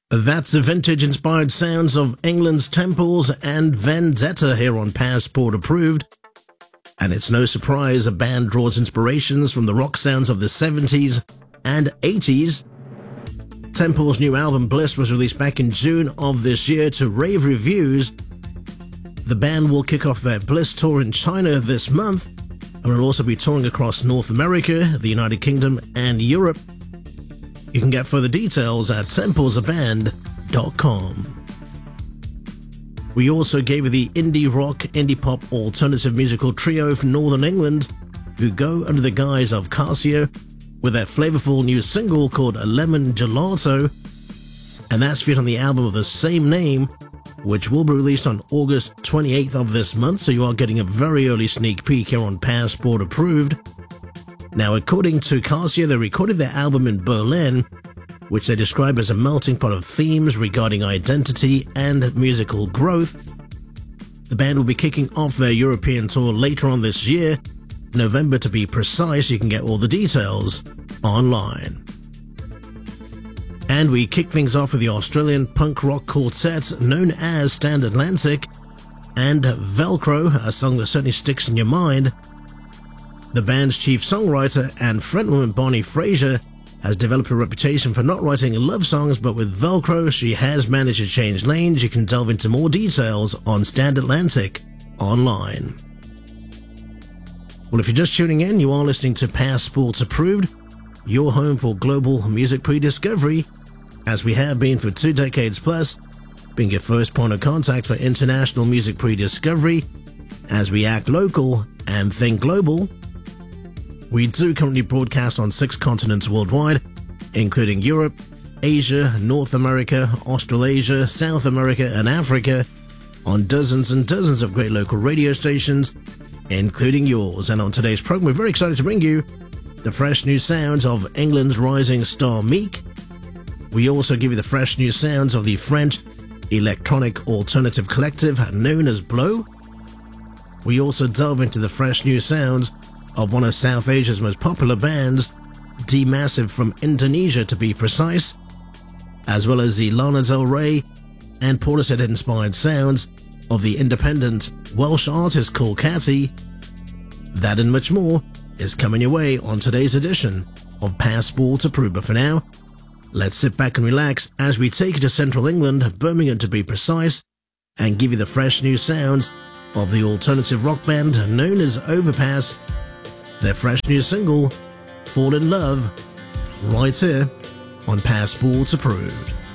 That's the vintage-inspired sounds of England's Temples and Vendetta here on Passport Approved. And it's no surprise a band draws inspirations from the rock sounds of the 70s and 80s. Temple's new album Bliss was released back in June of this year to rave reviews. The band will kick off their Bliss tour in China this month and will also be touring across North America, the United Kingdom and Europe. You can get further details at templesaband.com. We also gave you the indie rock, indie pop alternative musical trio from Northern England who go under the guise of Casio with their flavorful new single called Lemon Gelato, and that's featured on the album of the same name, which will be released on August 28th of this month, so you are getting a very early sneak peek here on Passport Approved. Now, according to Casio, they recorded their album in Berlin, which they describe as a melting pot of themes regarding identity and musical growth. The band will be kicking off their European tour later on this year, November to be precise. You can get all the details online. And we kick things off with the Australian punk rock quartet known as Stand Atlantic and Velcro, a song that certainly sticks in your mind. The band's chief songwriter and frontwoman Bonnie Fraser has developed a reputation for not writing love songs, but with Velcro she has managed to change lanes. You can delve into more details on Stand Atlantic online. Well, if you're just tuning in, you are listening to Passport Approved, your home for global music pre-discovery, as we have been for 2 decades plus, being your first point of contact for international music pre-discovery, as we act local and think global. We do currently broadcast on 6 continents worldwide, including Europe, Asia, North America, Australasia, South America, and Africa, on dozens and dozens of great local radio stations, including yours. And on today's program, we're very excited to bring you the fresh new sounds of England's rising star Meek. We also give you the fresh new sounds of the French electronic alternative collective known as Blow. We also delve into the fresh new sounds of one of South Asia's most popular bands, D-Massive from Indonesia to be precise, as well as the Lana Del Rey and Portishead-inspired sounds of the independent Welsh artist called Catty. That and much more is coming your way on today's edition of Passport Approved. But for now, let's sit back and relax as we take you to central England, Birmingham to be precise, and give you the fresh new sounds of the alternative rock band known as Overpass. Their fresh new single, Fall in Love, right here on Passport Approved.